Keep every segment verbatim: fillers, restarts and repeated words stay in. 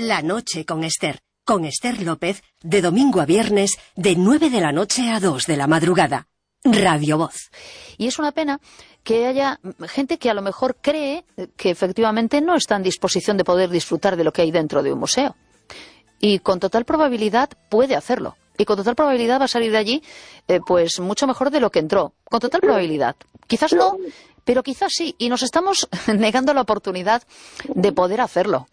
La noche con Esther. Con Esther López, de domingo a viernes, de nueve de la noche a dos de la madrugada. Radio Voz. Y es una pena que haya gente que a lo mejor cree que efectivamente no está en disposición de poder disfrutar de lo que hay dentro de un museo. Y con total probabilidad puede hacerlo. Y con total probabilidad va a salir de allí eh, pues mucho mejor de lo que entró. Con total probabilidad. Quizás no, pero quizás sí. Y nos estamos negando la oportunidad de poder hacerlo.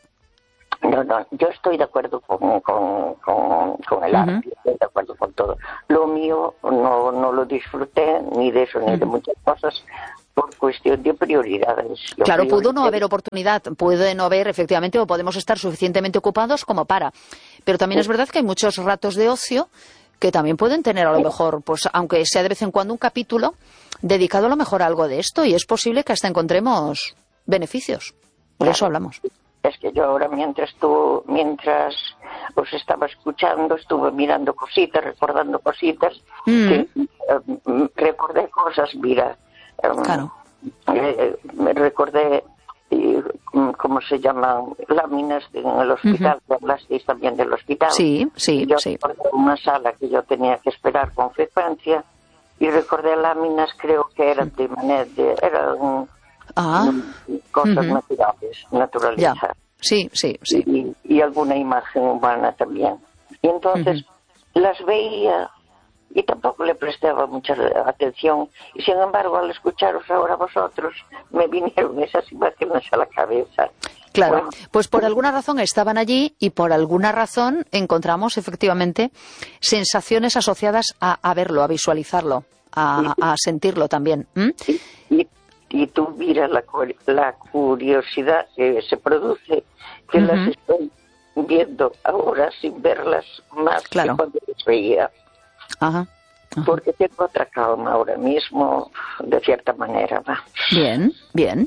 No, no, yo estoy de acuerdo con, con, con, con el arte, uh-huh. Estoy de acuerdo con todo. Lo mío no, no lo disfruté, ni de eso, ni uh-huh. de muchas cosas, por cuestión de prioridades. Yo claro, priorité... pudo no haber oportunidad, puede no haber, efectivamente, o podemos estar suficientemente ocupados como para. Pero también sí. Es verdad que hay muchos ratos de ocio que también pueden tener, a lo mejor, pues aunque sea de vez en cuando un capítulo dedicado a lo mejor a algo de esto, y es posible que hasta encontremos beneficios. Por claro. Eso hablamos. Es que yo ahora, mientras tú, mientras os estaba escuchando, estuve mirando cositas, recordando cositas, mm. que eh, recordé cosas, mira, eh, claro. eh, me recordé, eh, ¿cómo se llaman? Láminas en el hospital, uh-huh. hablasteis también del hospital. Sí, sí, yo sí. recordé una sala que yo tenía que esperar con frecuencia, y recordé láminas, creo que eran de manera de, era un... Ah. cosas uh-huh. naturales, naturaleza. Ya. Sí, sí, sí. Y, y alguna imagen humana también. Y entonces uh-huh. las veía y tampoco le prestaba mucha atención. Y sin embargo, al escucharos ahora vosotros, me vinieron esas imágenes a la cabeza. Claro, bueno, pues por alguna razón estaban allí y por alguna razón encontramos efectivamente sensaciones asociadas a, a verlo, a visualizarlo, a, a sentirlo también. ¿Mm? Y, y, y tú miras la, la curiosidad que se produce, que uh-huh. las estoy viendo ahora sin verlas más claro. que cuando las veía. Ajá. Ajá. Porque tengo otra calma ahora mismo, de cierta manera. ¿Va? Bien, bien.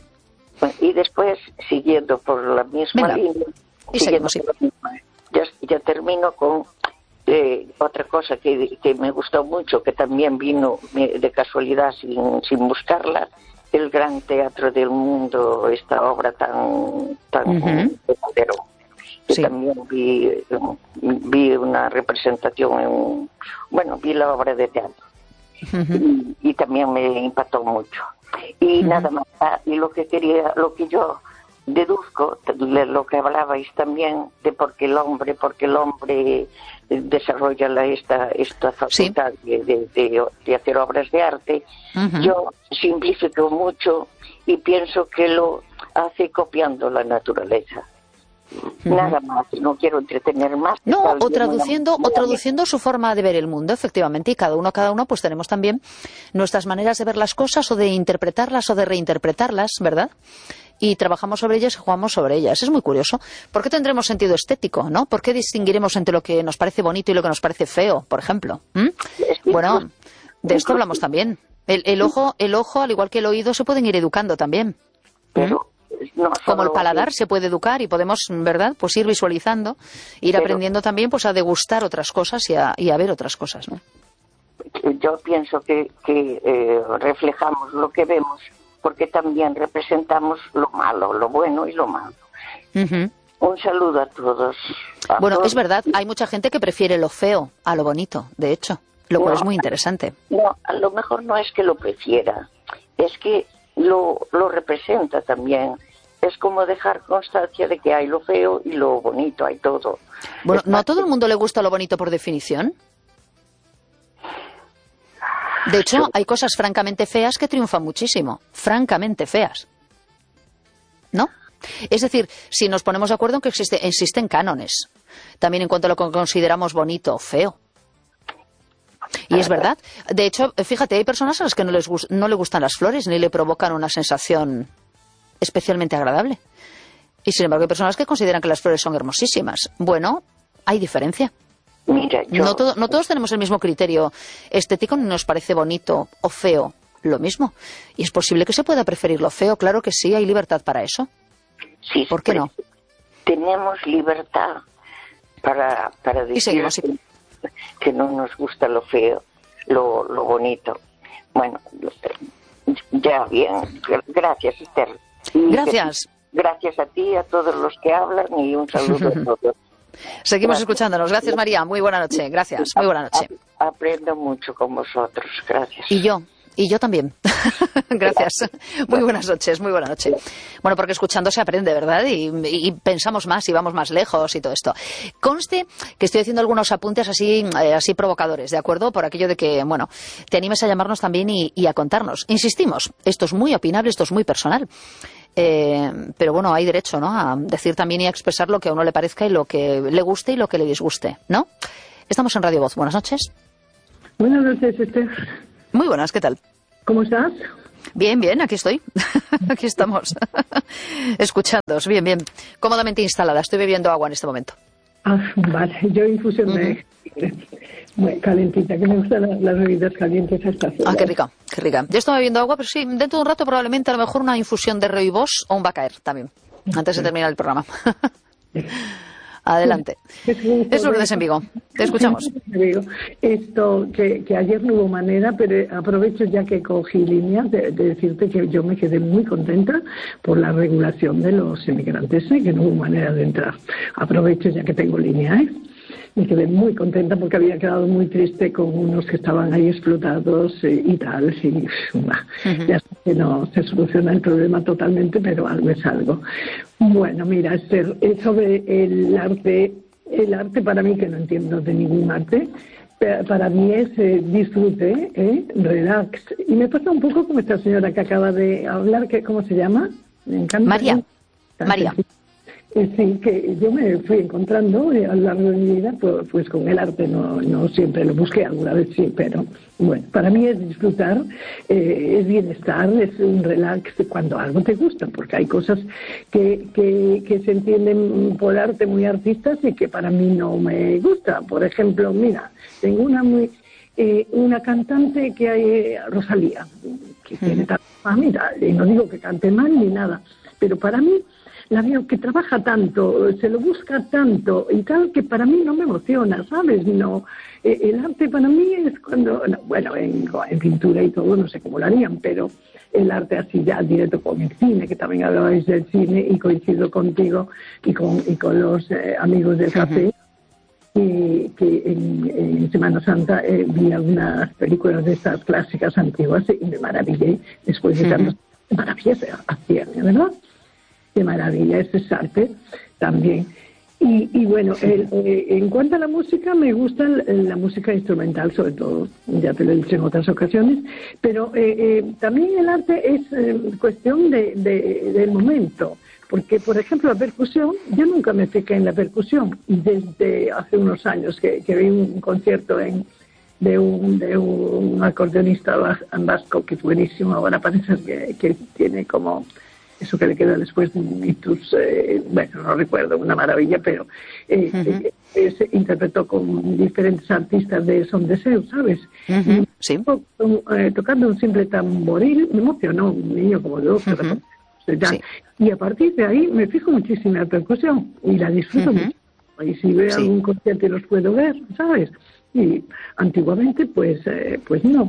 Y después, siguiendo por la misma Venga. línea, y seguimos, sí. por la misma, ya, ya termino con eh, otra cosa que, que me gustó mucho, que también vino de casualidad sin, sin buscarla, el Gran Teatro del Mundo, esta obra tan tan uh-huh. verdadero, que sí. también vi vi una representación en, bueno, vi la obra de teatro uh-huh. y, y también me impactó mucho. Y uh-huh. nada más, y lo que quería, lo que yo deduzco, de lo que hablabais también, de por qué el hombre, porque el hombre desarrolla la, esta esta facultad sí. de, de, de, de hacer obras de arte, uh-huh. yo simplifico mucho y pienso que lo hace copiando la naturaleza. Uh-huh. Nada más, no quiero entretener más. No, o traduciendo, o traduciendo su forma de ver el mundo, efectivamente, y cada uno, cada uno, pues tenemos también nuestras maneras de ver las cosas, o de interpretarlas, o de reinterpretarlas, ¿verdad? Y trabajamos sobre ellas y jugamos sobre ellas. Es muy curioso. ¿Por qué tendremos sentido estético, no? ¿Por qué distinguiremos entre lo que nos parece bonito y lo que nos parece feo, por ejemplo? ¿Mm? Bueno, de esto hablamos también. El, el ojo, el ojo, al igual que el oído, se pueden ir educando también. Pero no solo... Como el paladar se puede educar y podemos, ¿verdad?, pues ir visualizando, ir Pero... aprendiendo también pues a degustar otras cosas y a, y a ver otras cosas, ¿no? Yo pienso que, que eh, reflejamos lo que vemos, porque también representamos lo malo, lo bueno y lo malo. Uh-huh. Un saludo a todos. A bueno, todos. Es verdad, hay mucha gente que prefiere lo feo a lo bonito, de hecho, lo cual no, es muy interesante. No, a lo mejor no es que lo prefiera, es que lo, lo representa también. Es como dejar constancia de que hay lo feo y lo bonito, hay todo. Bueno, es ¿no a todo el mundo le gusta lo bonito por definición? De hecho, hay cosas francamente feas que triunfan muchísimo. Francamente feas. ¿No? Es decir, si nos ponemos de acuerdo en que existe, existen cánones. También en cuanto a lo que consideramos bonito o feo. Y es verdad. De hecho, fíjate, hay personas a las que no les, no le gustan las flores ni le provocan una sensación especialmente agradable. Y sin embargo, hay personas que consideran que las flores son hermosísimas. Bueno, hay diferencia. Mira, yo... no, todo, no todos tenemos el mismo criterio estético, ni nos parece bonito o feo lo mismo. Y es posible que se pueda preferir lo feo, claro que sí, hay libertad para eso. Sí, ¿por qué no? Tenemos libertad para, para decir y seguimos, que, que no nos gusta lo feo, lo, lo bonito. Bueno, ya bien, gracias, Esther. Gracias. gracias a ti, a todos los que hablan y un saludo a todos. Seguimos Gracias. escuchándonos. Gracias, María. Muy buena noche. Gracias. Muy buena noche. Aprendo mucho con vosotros. Gracias. Y yo. Y yo también. Gracias. Muy buenas noches, muy buena noche. Bueno, porque escuchando se aprende, ¿verdad? Y, y pensamos más y vamos más lejos y todo esto. Conste que estoy haciendo algunos apuntes así, eh, así provocadores, ¿de acuerdo? Por aquello de que, bueno, te animes a llamarnos también y, y a contarnos. Insistimos, esto es muy opinable, esto es muy personal. Eh, pero bueno, hay derecho, ¿no?, a decir también y a expresar lo que a uno le parezca y lo que le guste y lo que le disguste, ¿no? Estamos en Radio Voz. Buenas noches. Buenas noches, Esther. Muy buenas, ¿qué tal? ¿Cómo estás? Bien, bien, aquí estoy. Aquí estamos. Escuchándoos, bien, bien. Cómodamente instalada. Estoy bebiendo agua en este momento. Ah, vale. Yo infusión uh-huh. de... Muy calentita, que me gustan las, las bebidas calientes a esta hora. Ah, qué rica, qué rica. Yo estaba bebiendo agua, pero sí, dentro de un rato probablemente a lo mejor una infusión de rooibos o un Bacaer también, antes de terminar el programa. Adelante. Es Lourdes en Vigo. Te escuchamos. Esto, que, que ayer no hubo manera, pero aprovecho ya que cogí línea de, de decirte que yo me quedé muy contenta por la regulación de los inmigrantes, ¿eh? Que no hubo manera de entrar. Aprovecho ya que tengo línea, ¿eh? Me quedé muy contenta porque había quedado muy triste con unos que estaban ahí explotados eh, y tal. Y, uh-huh. Ya sé que no se soluciona el problema totalmente, pero algo es algo. Bueno, mira, Esther, sobre el arte, el arte para mí, que no entiendo de ningún arte, para mí es eh, disfrute, eh, relax. Y me pasa un poco como esta señora que acaba de hablar, que ¿cómo se llama? Me encanta. María. María. Sí, que yo me fui encontrando eh, a lo largo de mi vida, pues, pues con el arte no, no siempre lo busqué, alguna vez sí, pero bueno, para mí es disfrutar, eh, es bienestar, es un relax cuando algo te gusta, porque hay cosas que, que, que se entienden por arte muy artistas y que para mí no me gusta. Por ejemplo, mira, tengo una muy eh, una cantante que hay, eh, Rosalía, que uh-huh. tiene tanta fama, y no digo que cante mal ni nada, pero para mí la veo que trabaja tanto, se lo busca tanto y tal, que para mí no me emociona, ¿sabes? No, eh, el arte para mí es cuando, no, bueno, en, en pintura y todo no sé cómo lo harían, pero el arte así ya directo con el cine, que también hablabais del cine y coincido contigo y con, y con los eh, amigos del café, uh-huh. y que en, en Semana Santa eh, vi algunas películas de estas clásicas antiguas y me maravillé después de tantas uh-huh. maravillas hacían, ¿verdad? De maravilla, ese es arte también. Y, y bueno, el, eh, en cuanto a la música, me gusta el, la música instrumental, sobre todo, ya te lo he dicho en otras ocasiones, pero eh, eh, también el arte es eh, cuestión de, de, del momento, porque, por ejemplo, la percusión, yo nunca me fijé en la percusión, y desde hace unos años que, que vi un concierto en, de, un, de un acordeonista vasco que es buenísimo, ahora parece que, que tiene como... eso que le queda después de un ictus, eh, bueno, no recuerdo, una maravilla, pero eh, uh-huh. eh, se interpretó con diferentes artistas de Son de Seu, ¿sabes? Uh-huh. Sí. To, eh, tocando un simple tamboril, me emocionó, un niño como yo, uh-huh. pero, sí. Y a partir de ahí me fijo muchísimo en la percusión y la disfruto uh-huh. mucho. Y si veo sí. algún concierto y los puedo ver, ¿sabes? Y antiguamente, pues, eh, pues no.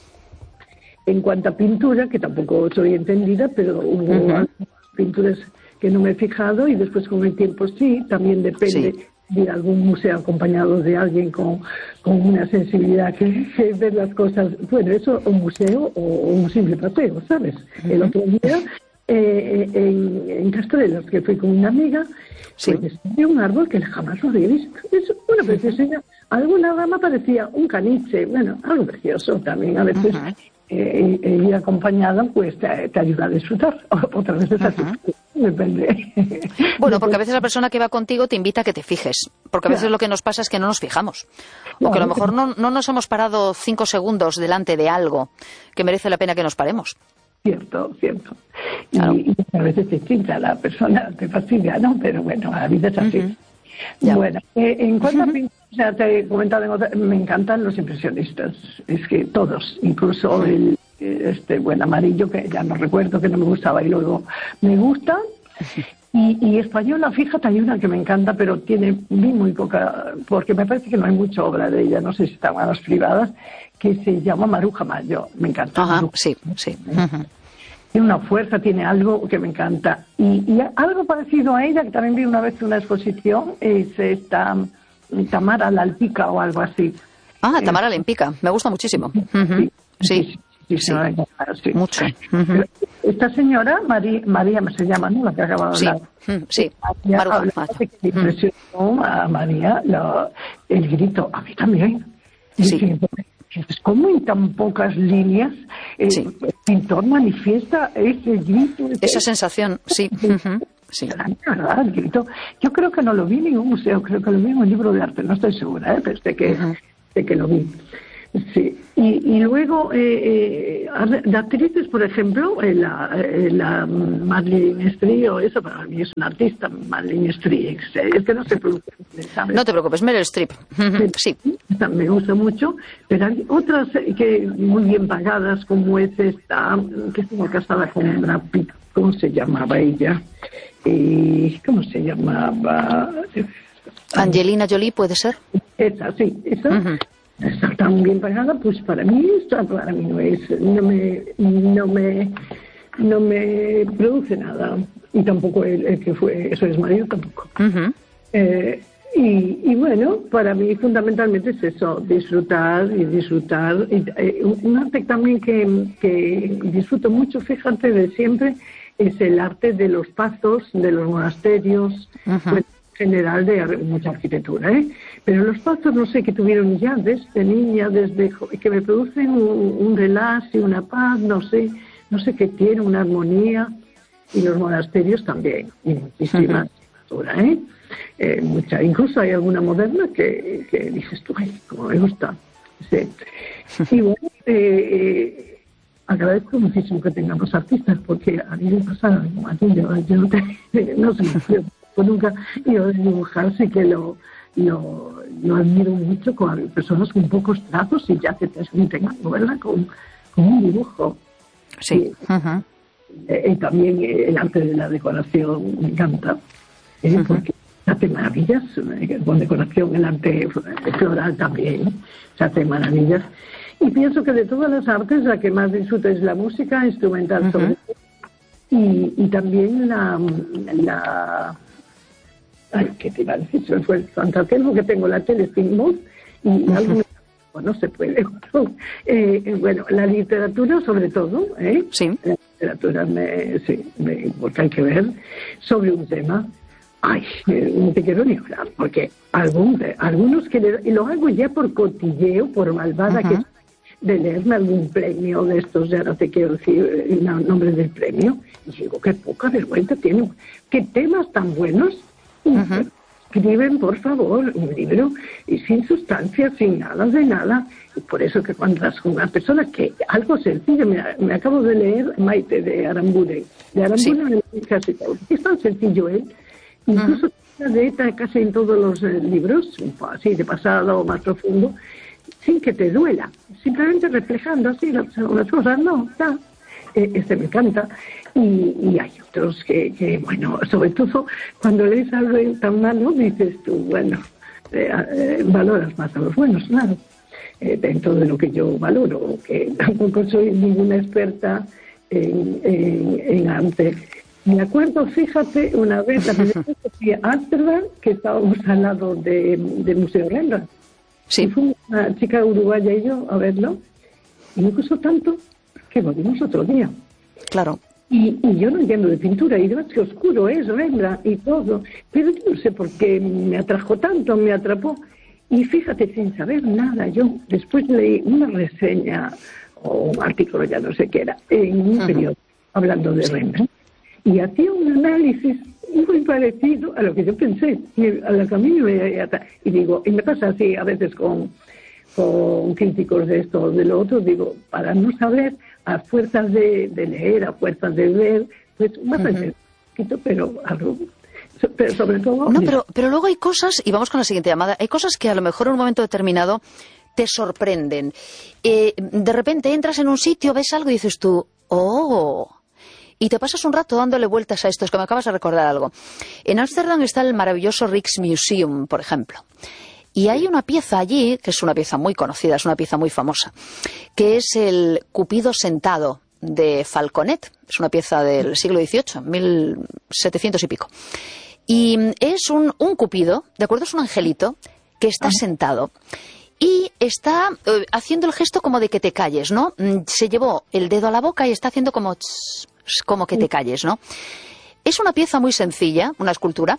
En cuanto a pintura, que tampoco soy entendida, pero hubo uh-huh. algunas pinturas que no me he fijado y después con el tiempo sí, también depende sí. de algún museo acompañado de alguien con, con una sensibilidad que, que ver las cosas, bueno, eso, un museo o, o un simple paseo, ¿sabes? Uh-huh. El otro día eh, en, en Castrelos, que fui con una amiga, sí. pues vi un árbol que jamás lo había visto. Es una preciosidad. Uh-huh. Alguna rama parecía un caniche, bueno, algo precioso también a veces. Uh-huh. Eh, eh, ir acompañada pues te, te ayuda a disfrutar, otras veces así, uh-huh. depende. Bueno, porque a veces la persona que va contigo te invita a que te fijes, porque a veces claro. lo que nos pasa es que no nos fijamos, o que a lo mejor no, no nos hemos parado cinco segundos delante de algo que merece la pena que nos paremos. Cierto, cierto. Claro. Y, y a veces te chincha la persona, te fastidia, ¿no? Pero bueno, la vida es así. Uh-huh. Ya. Bueno, eh, en cuanto uh-huh. a pintura, o sea, te he comentado en otra, me encantan los impresionistas, es que todos, incluso uh-huh. el este buen amarillo, que ya no recuerdo, que no me gustaba y luego me gusta, y, y española, fíjate, hay una que me encanta, pero tiene muy, muy poca, porque me parece que no hay mucha obra de ella, no sé si están a las privadas, que se llama Maruja Mayo, me encanta. Ajá, uh-huh. sí, sí. Uh-huh. tiene una fuerza, tiene algo que me encanta. Y, y algo parecido a ella, que también vi una vez en una exposición, es esta Tamara Lalpica o algo así. Ah, Tamara Lalpica, me gusta muchísimo. Uh-huh. Sí, sí, sí, sí, sí. Mucho. Uh-huh. Esta señora, María, María se llama, ¿no? La que acaba de hablar. Sí, sí. María, habla de que le impresionó a María lo, el grito, a mí también. Sí. Dices, ¿cómo en tan pocas líneas el sí. pintor manifiesta ese grito? Ese... Esa sensación, sí. Uh-huh. Sí. ¿Verdad? El grito. Yo creo que no lo vi en ningún museo, creo que lo vi en un libro de arte, no estoy segura, ¿eh? Pero sé que, uh-huh. sé que lo vi. Sí. Y, y luego, eh, eh, de actrices, por ejemplo, eh, la, eh, la Marlene Stree, eso para mí es una artista, Marlene Stree, es que no se produce, ¿sabes? No te preocupes, Meryl Streep. Sí. Sí. Me gusta mucho, pero hay otras que muy bien pagadas, como es esta, que estuvo casada con Brad Pitt, ¿cómo se llamaba ella? Eh, ¿Cómo se llamaba? Angelina Jolie, ¿puede ser? Esa, sí, esa. Uh-huh. Está tan bien pagada, pues para mí esto para mí no es, no me, no me, no me produce nada, y tampoco el, el que fue eso es marido tampoco. Uh-huh. eh, y, y bueno, para mí fundamentalmente es eso, disfrutar y disfrutar. Y, eh, un arte también que, que disfruto mucho, fíjate, de siempre, es el arte de los pazos, de los monasterios. Uh-huh. Pues, general de mucha arquitectura, ¿eh? Pero los pazos, no sé, que tuvieron ya desde niña, desde que me producen un, un relax y una paz, no sé, no sé qué tiene, una armonía, y los monasterios también, y muchísima arquitectura, ¿eh? Eh, mucha, incluso hay alguna moderna que, que dices tú, ay, como me gusta. Sí. Y bueno, eh, eh, agradezco muchísimo que tengamos artistas, porque a mí me pasa algo así, yo, yo no, te, no sé, yo, pues nunca, yo dibujar sí que lo, lo, lo admiro mucho con personas con pocos trazos y ya se transmiten algo, ¿verdad? Con, con un dibujo. Sí. Y, uh-huh. eh, y también el arte de la decoración me encanta, ¿eh? Uh-huh. Porque se hace maravillas, con decoración el arte floral también, se hace maravillas. Y pienso que de todas las artes la que más disfruto es la música instrumental, uh-huh. sobre todo, y, y también la... la Ay, ¿qué te iba a decir? Eso fue el fantasma que tengo la tele sin voz y uh-huh. algo no se puede. eh, bueno, la literatura sobre todo, ¿eh? Sí. La literatura me, sí, me, porque hay que ver sobre un tema. Ay, no te quiero ni hablar, porque algún, algunos que le, y lo hago ya por cotilleo, por malvada uh-huh. que de leerme algún premio de estos, ya no te quiero decir el nombre del premio, y digo, qué poca vergüenza tienen, qué temas tan buenos. Uh-huh. Escriben, por favor, un libro y sin sustancia, sin nada de nada. Y por eso que cuando vas con una persona que algo sencillo, me, me acabo de leer Maite de Aramburu, de Aramburu sí. casi todo. Es tan sencillo él, incluso uh-huh. de ETA casi en todos los eh, libros, así de pasado o más profundo, sin que te duela, simplemente reflejando así las, las cosas, no, está. Eh, este me encanta. Y, y hay otros que, que, bueno, sobre todo cuando lees algo tan malo, dices tú, bueno, eh, eh, valoras más a los buenos, claro, eh, dentro de lo que yo valoro, que tampoco soy ninguna experta en, en, en arte. Me acuerdo, fíjate, una vez, la primera vez que fui a Ámsterdam, que estábamos al lado de, del Museo Rembrandt. Sí. Y fue una chica uruguaya y yo a verlo, y me gustó tanto que volvimos otro día. Claro. Y, y yo no entiendo de pintura, y además que oscuro es Rembrandt y todo, pero yo no sé por qué me atrajo tanto, me atrapó. Y fíjate, sin saber nada, yo después leí una reseña o un artículo, ya no sé qué era, en un uh-huh. periódico hablando de Rembrandt, y hacía un análisis muy parecido a lo que yo pensé, a lo que a mí me atrajo. Y digo, y me pasa así a veces con, con críticos de esto o de lo otro, digo, para no saber, a fuerzas de, de leer, a fuerzas de ver, pues más uh-huh. un poquito, pero algo, pero sobre todo... No, pero, pero luego hay cosas, y vamos con la siguiente llamada, hay cosas que a lo mejor en un momento determinado te sorprenden. Eh, de repente entras en un sitio, ves algo y dices tú, ¡oh! Y te pasas un rato dándole vueltas a esto, es que me acabas de recordar algo. En Ámsterdam está el maravilloso Rijksmuseum, por ejemplo. Y hay una pieza allí, que es una pieza muy conocida, es una pieza muy famosa, que es el Cupido sentado de Falconet. Es una pieza del siglo dieciocho, mil setecientos y pico. Y es un, un cupido, ¿de acuerdo? Es un angelito que está sentado y está eh, haciendo el gesto como de que te calles, ¿no? Se llevó el dedo a la boca y está haciendo como, tss, como que te calles, ¿no? Es una pieza muy sencilla, una escultura.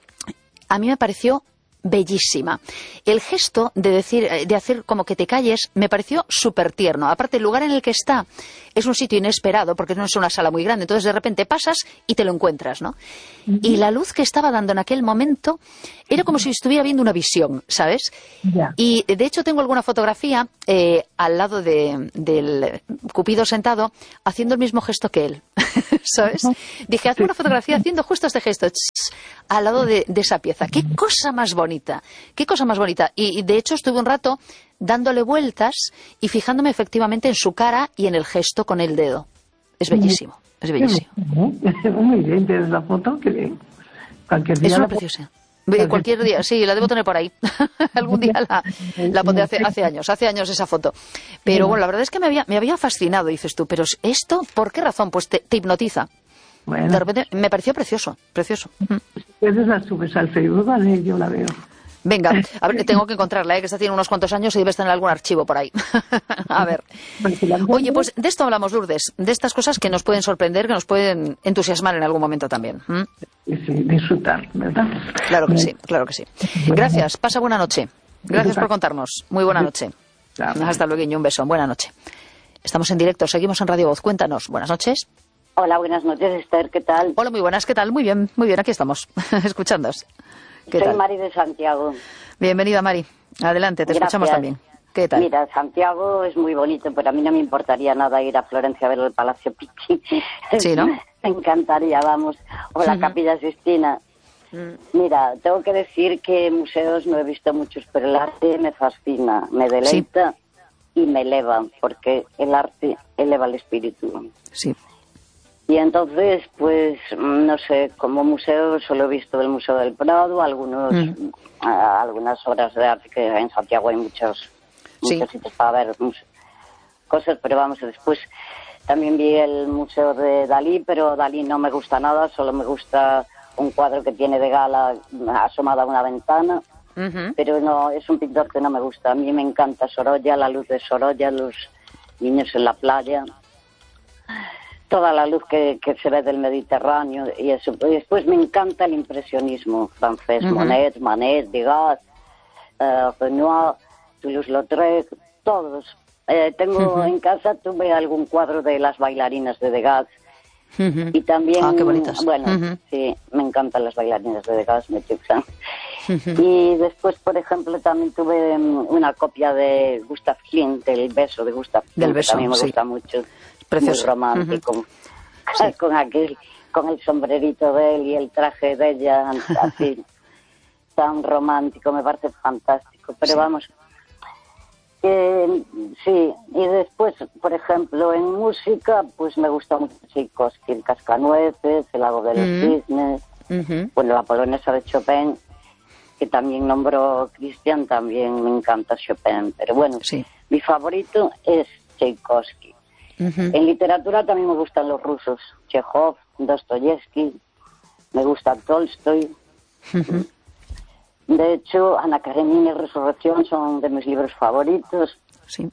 A mí me pareció bellísima. El gesto de decir, de hacer como que te calles, me pareció súper tierno. Aparte, el lugar en el que está es un sitio inesperado, porque no es una sala muy grande, entonces de repente pasas y te lo encuentras, ¿no? Uh-huh. Y la luz que estaba dando en aquel momento era como si estuviera viendo una visión, ¿sabes? Yeah. Y de hecho tengo alguna fotografía eh, al lado de, del Cupido sentado haciendo el mismo gesto que él, ¿sabes? Uh-huh. Dije, haz una fotografía haciendo justo este gesto, tss, al lado de, de esa pieza. ¡Qué cosa más bonita! ¡Qué cosa más bonita! Y, y de hecho estuve un rato dándole vueltas y fijándome efectivamente en su cara y en el gesto con el dedo. Es bellísimo, es bellísimo. Muy bien, tienes la foto, qué bien. Cualquier día es una la... preciosa. Cualquier... Cualquier día, sí, la debo tener por ahí. Algún día la, la pondré hace, hace años, hace años esa foto. Pero bueno, la verdad es que me había, me había fascinado, dices tú, pero ¿esto por qué razón? Pues te, te hipnotiza. Bueno. De repente me pareció precioso, precioso. Entonces la subes al Facebook, vale, yo la veo. Venga, a ver, tengo que encontrarla, ¿eh? Que esta tiene unos cuantos años y debe estar en algún archivo por ahí. A ver. Oye, pues de esto hablamos, Lourdes, de estas cosas que nos pueden sorprender, que nos pueden entusiasmar en algún momento también. ¿Mm? Sí, disfrutar, ¿verdad? Claro que sí, claro que sí. Gracias, pasa buena noche. Gracias por contarnos. Muy buena noche. Hasta luego y un beso. Buena noche. Estamos en directo, seguimos en Radio Voz. Cuéntanos. Buenas noches. Hola, buenas noches, Esther, ¿qué tal? Hola, muy buenas, ¿qué tal? Muy bien, muy bien, aquí estamos, escuchándos. ¿Qué Soy tal? Mari de Santiago. Bienvenida, Mari. Adelante, te Gracias. Escuchamos también. ¿Qué tal? Mira, Santiago es muy bonito, pero a mí no me importaría nada ir a Florencia a ver el Palacio Pitti. Sí, ¿no? Me encantaría, vamos. O la uh-huh. Capilla Sistina. Uh-huh. Mira, tengo que decir que museos no he visto muchos, pero el arte me fascina, me deleita sí. y me eleva, porque el arte eleva el espíritu. Sí. Y entonces, pues, no sé, como museo solo he visto el Museo del Prado, algunos, mm. uh, algunas obras de arte, que en Santiago hay muchos, sí. muchos sitios para ver cosas, pero vamos, después también vi el Museo de Dalí, pero Dalí no me gusta nada, solo me gusta un cuadro que tiene de gala asomado a una ventana, uh-huh. pero no, es un pintor que no me gusta. A mí me encanta Sorolla, la luz de Sorolla, los niños en la playa, toda la luz que, que se ve del Mediterráneo y eso. Y después me encanta el impresionismo francés, uh-huh. Monet, Manet, Degas, uh, Renoir, Toulouse-Lautrec, todos. Eh, tengo uh-huh. en casa, tuve algún cuadro de las bailarinas de Degas uh-huh. y también, ah, qué bonitas. Bueno, uh-huh. sí, me encantan las bailarinas de Degas, me chupan. Uh-huh. Y después, por ejemplo, también tuve um, una copia de Gustav Klimt, del beso de Gustav Klimt, del beso, que a mí me sí. gusta mucho. Precioso. Muy romántico, uh-huh. sí. con aquel, con el sombrerito de él y el traje de ella, así, tan romántico, me parece fantástico. Pero sí. vamos, eh, sí, y después, por ejemplo, en música, pues me gusta mucho Tchaikovsky, el Cascanueces, el Lago de los uh-huh. Cisnes, uh-huh. bueno, la polonesa de Chopin, que también nombró Cristian, también me encanta Chopin, pero bueno, sí. mi favorito es Tchaikovsky. Uh-huh. En literatura también me gustan los rusos, Chekhov, Dostoyevsky, me gusta Tolstoy. Uh-huh. De hecho, Ana Karenina y Resurrección son de mis libros favoritos. Sí.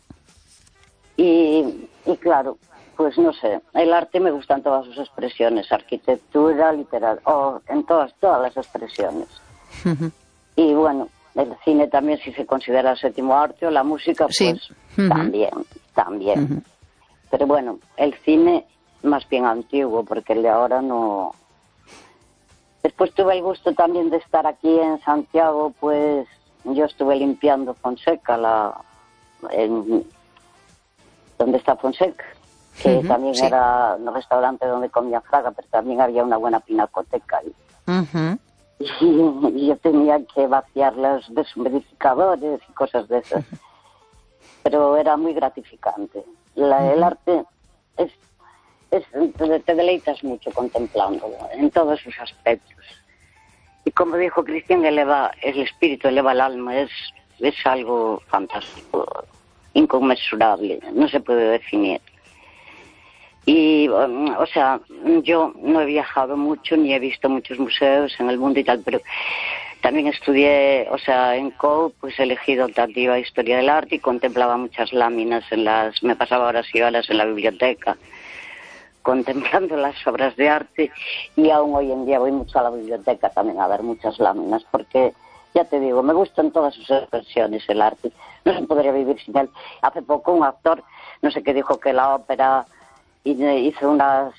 Y, y claro, pues no sé, el arte me gustan todas sus expresiones, arquitectura, literatura, oh, en todas, todas las expresiones. Uh-huh. Y bueno, el cine también, si se considera el séptimo arte, o la música, pues sí. uh-huh. también, también. Uh-huh. Pero bueno, el cine más bien antiguo, porque el de ahora no. Después tuve el gusto también de estar aquí en Santiago, pues yo estuve limpiando Fonseca, la en, donde está Fonseca, que uh-huh, también sí. era un restaurante donde comía Fraga, pero también había una buena pinacoteca ahí. Uh-huh. Y, y yo tenía que vaciar los deshumidificadores y cosas de esas. Uh-huh. Pero era muy gratificante. La, uh-huh. El arte es, es te, te deleitas mucho contemplándolo en todos sus aspectos. Y como dijo Cristian, eleva el espíritu, eleva el alma, es, es algo fantástico, inconmensurable, no se puede definir. Y, o sea, yo no he viajado mucho ni he visto muchos museos en el mundo y tal, pero también estudié, o sea, en C O U, pues he elegido optativa Historia del Arte y contemplaba muchas láminas en las, me pasaba horas y horas en la biblioteca contemplando las obras de arte, y aún hoy en día voy mucho a la biblioteca también a ver muchas láminas, porque ya te digo, me gustan todas sus expresiones el arte, no se podría vivir sin él. Hace poco un actor, no sé qué, dijo que la ópera hizo unas,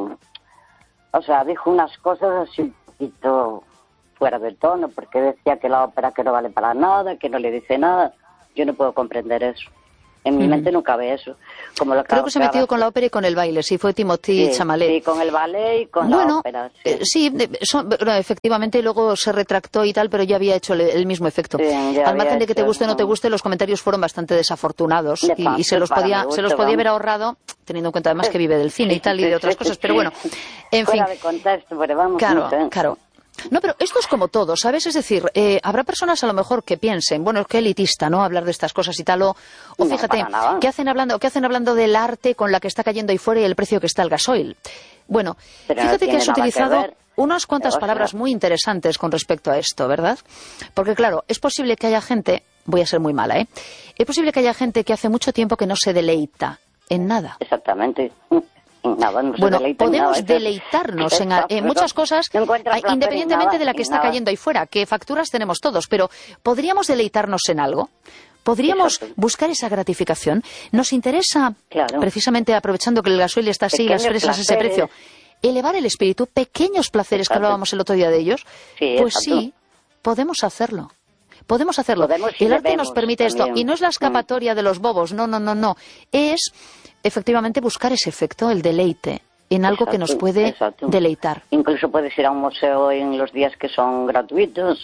o sea, dijo unas cosas así un poquito fuera de tono, porque decía que la ópera que no vale para nada, que no le dice nada. Yo no puedo comprender eso. En mi mm. mente no cabe eso. Como lo Creo que se ha metido con la ópera y con el baile, sí, fue Timothy sí, Chalamet. Sí, con el ballet y con bueno, la ópera. Sí, eh, sí son, bueno, efectivamente luego se retractó y tal, pero ya había hecho el, el mismo efecto. Sí, Al margen de que te guste o no te guste, los comentarios fueron bastante desafortunados y, y se los podía gusto, se los podía haber ahorrado, teniendo en cuenta además que vive del cine y tal y de otras cosas, pero bueno, en Fuera fin. de contexto, pero vamos, claro, no sé. claro. No, pero esto es como todo, ¿sabes? Es decir, eh, habrá personas a lo mejor que piensen, bueno, es que elitista, ¿no? Hablar de estas cosas y tal, o, o no, fíjate, ¿qué hacen hablando, qué hacen hablando del arte con la que está cayendo ahí fuera y el precio que está el gasoil? Bueno, pero fíjate no que has utilizado que unas cuantas o sea, palabras muy interesantes con respecto a esto, ¿verdad? Porque claro, es posible que haya gente, voy a ser muy mala, ¿eh? Es posible que haya gente que hace mucho tiempo que no se deleita en nada. Exactamente. Nada, no bueno, deleita podemos nada, deleitarnos es, en, en muchas cosas, no independientemente de la que está nada. cayendo ahí fuera, que facturas tenemos todos, pero ¿podríamos deleitarnos en algo? ¿Podríamos Exacto. buscar esa gratificación? ¿Nos interesa, claro. precisamente aprovechando que el gasoil está así y las fresas ese precio, elevar el espíritu, pequeños placeres Exacto. que hablábamos el otro día de ellos? Sí, pues exacto. sí, podemos hacerlo. Podemos hacerlo. Podemos el arte nos permite también. esto. Y no es la escapatoria mm. de los bobos, no, no, no, no. Es efectivamente buscar ese efecto, el deleite, en algo exacto, que nos puede exacto. deleitar. Incluso puedes ir a un museo en los días que son gratuitos.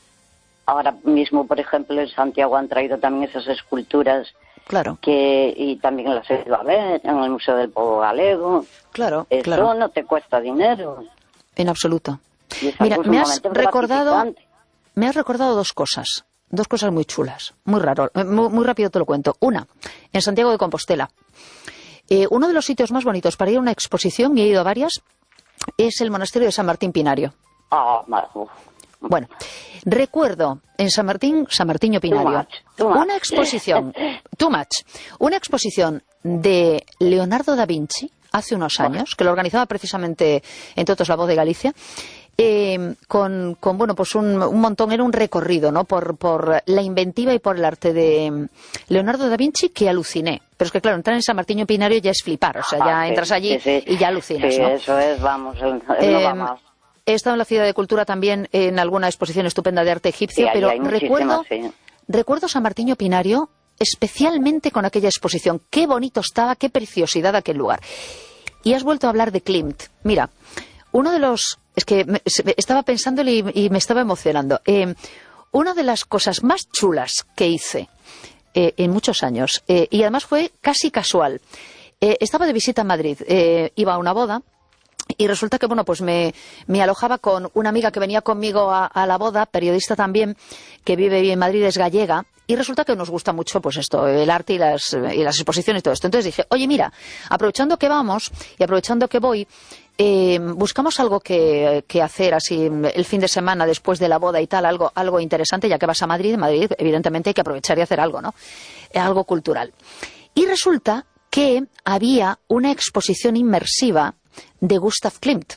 Ahora mismo, por ejemplo, en Santiago han traído también esas esculturas. Claro. Que, y también las he ido a ver en el Museo del Povo Galego. Claro, Eso claro. no te cuesta dinero. En absoluto. Mira, me has recordado, me has recordado dos cosas. Dos cosas muy chulas. Muy raro. Muy, muy rápido te lo cuento. Una, en Santiago de Compostela. Eh, uno de los sitios más bonitos para ir a una exposición, y he ido a varias, es el monasterio de San Martín Pinario. Ah, oh, Bueno, recuerdo en San Martín, San Martiño Pinario, too much, too much. una exposición, too much, una exposición de Leonardo da Vinci hace unos años, que lo organizaba precisamente, entre otros, La Voz de Galicia. Eh, con, con, bueno, pues un, un montón, era un recorrido, ¿no? Por, por la inventiva y por el arte de Leonardo da Vinci, que aluciné. Pero es que, claro, entrar en San Martín Pinario ya es flipar, o sea, ya ah, sí, entras allí sí, sí. y ya alucinas, sí, ¿no? eso es, vamos, es eh, no va más. He estado en la Ciudad de Cultura también en alguna exposición estupenda de arte egipcio, sí, pero hay recuerdo, sí. recuerdo San Martín Pinario especialmente con aquella exposición. Qué bonito estaba, qué preciosidad aquel lugar. Y has vuelto a hablar de Klimt. Mira, uno de los... Es que me, estaba pensando y, y me estaba emocionando. Eh, una de las cosas más chulas que hice eh, en muchos años, eh, y además fue casi casual. Eh, estaba de visita en Madrid, eh, iba a una boda, y resulta que, bueno, pues me, me alojaba con una amiga que venía conmigo a, a la boda, periodista también, que vive en Madrid, es gallega, y resulta que nos gusta mucho, pues esto, el arte y las, y las exposiciones y todo esto. Entonces dije, oye, mira, aprovechando que vamos y aprovechando que voy, eh, buscamos algo que, que hacer así el fin de semana después de la boda y tal, algo, algo interesante, ya que vas a Madrid. En Madrid, evidentemente, hay que aprovechar y hacer algo, ¿no? Algo cultural. Y resulta que había una exposición inmersiva de Gustav Klimt.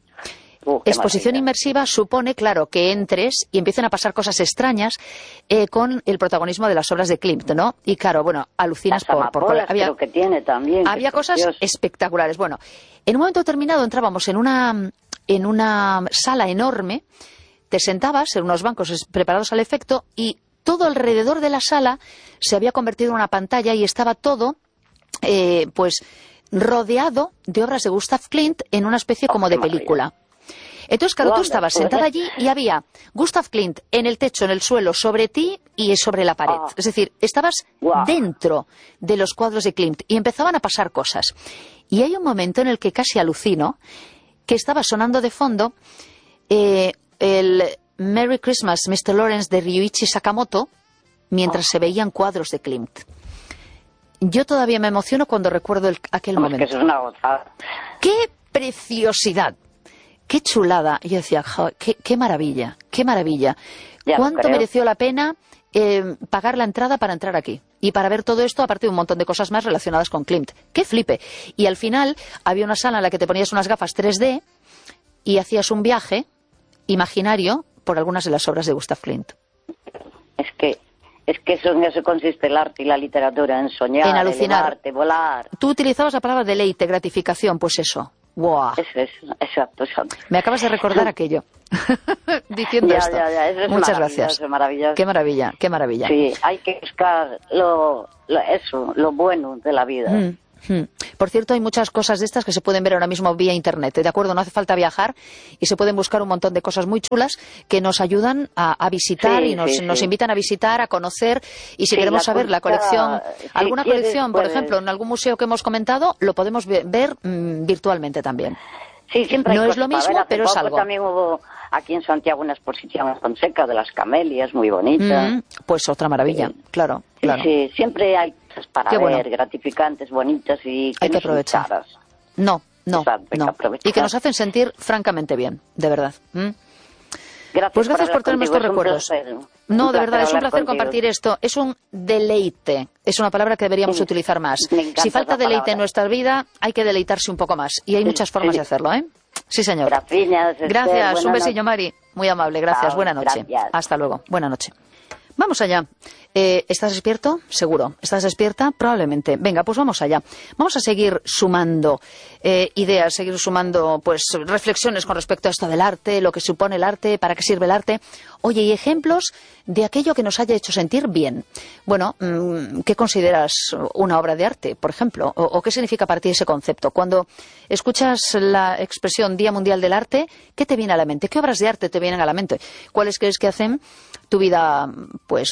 Uh, Exposición maravilla. inmersiva supone, claro, que entres y empiecen a pasar cosas extrañas eh, con el protagonismo de las obras de Klimt, ¿no? Y claro, bueno, alucinas Las por... por, por amapolas había creo que tiene también. había cosas precioso. espectaculares. Bueno, en un momento determinado entrábamos en una, en una sala enorme, te sentabas en unos bancos preparados al efecto y todo alrededor de la sala se había convertido en una pantalla y estaba todo, eh, pues, rodeado de obras de Gustav Klimt en una especie Oh, como qué de película. Entonces, claro, tú estabas sentada allí y había Gustav Klimt en el techo, en el suelo, sobre ti y sobre la pared. Ah. Es decir, estabas Wow. dentro de los cuadros de Klimt y empezaban a pasar cosas. Y hay un momento en el que casi alucino, que estaba sonando de fondo eh, el Merry Christmas, mister Lawrence de Ryuichi Sakamoto, mientras Oh. se veían cuadros de Klimt. Yo todavía me emociono cuando recuerdo el, aquel Vamos, momento. que eso es una gozada. ¡Qué preciosidad! ¡Qué chulada! Y yo decía, jo, qué, qué maravilla, qué maravilla. Ya lo ¿Cuánto creo. mereció la pena eh, pagar la entrada para entrar aquí? Y para ver todo esto, aparte de un montón de cosas más relacionadas con Klimt. ¡Qué flipe! Y al final había una sala en la que te ponías unas gafas tres D y hacías un viaje imaginario por algunas de las obras de Gustav Klimt. Es que, es que eso, en eso consiste el arte y la literatura, en soñar, En alucinar. elevarte, volar. Tú utilizabas la palabra deleite, gratificación, pues eso. ¡Wow! Eso es, exacto, exacto. Me acabas de recordar aquello. Diciendo Ya, esto. ya, ya, eso es Muchas maravilloso, gracias. maravilloso. Qué maravilla, qué maravilla. Sí, hay que buscar lo, lo- eso, lo bueno de la vida. Mm, mm. Por cierto, hay muchas cosas de estas que se pueden ver ahora mismo vía internet, ¿de acuerdo? No hace falta viajar y se pueden buscar un montón de cosas muy chulas que nos ayudan a, a visitar Sí, y nos, sí, nos sí. invitan a visitar, a conocer. Y si Sí, queremos la saber la cultura, colección, si alguna quieres, colección, por puedes. ejemplo, en algún museo que hemos comentado, lo podemos ve- ver mm, virtualmente también. Sí, siempre hay No es cosas lo para mismo, ver. Hace pero es poco algo. También hubo aquí en Santiago una exposición en Fonseca de las camelias, muy bonita. Mm, pues otra maravilla, Sí. claro, Sí, claro. sí, siempre hay cosas para Qué ver, bueno. gratificantes, bonitas y que Hay que no son aprovechar. caras. No, no, Exacto, hay que no. aprovechar. Y que nos hacen sentir francamente bien, de verdad. ¿Mm? Gracias Pues gracias por hablar tenerme contigo, estos es un recuerdos. placer. No, Un de verdad, es un hablar placer contigo. compartir esto. Es un deleite. Es una palabra que deberíamos Sí, utilizar más. me encanta Si falta esa deleite palabra. en nuestra vida, hay que deleitarse un poco más. Y hay Sí, muchas formas sí. de hacerlo, ¿eh? Sí, señor. Gracias, Esther, Gracias. buena Un besillo, noche. Mari. Muy amable. Gracias. Chao, Buena noche. gracias. Hasta luego. Buena noche. Vamos allá. Eh, ¿Estás despierto? Seguro. ¿Estás despierta? Probablemente. Venga, pues vamos allá. Vamos a seguir sumando eh, ideas, seguir sumando pues reflexiones con respecto a esto del arte, lo que supone el arte, para qué sirve el arte. Oye, y ejemplos de aquello que nos haya hecho sentir bien. Bueno, mm, ¿qué consideras una obra de arte, por ejemplo? ¿O, o qué significa para ti ese concepto? Cuando escuchas la expresión Día Mundial del Arte, ¿qué te viene a la mente? ¿Qué obras de arte te vienen a la mente? ¿Cuáles crees que hacen tu vida pues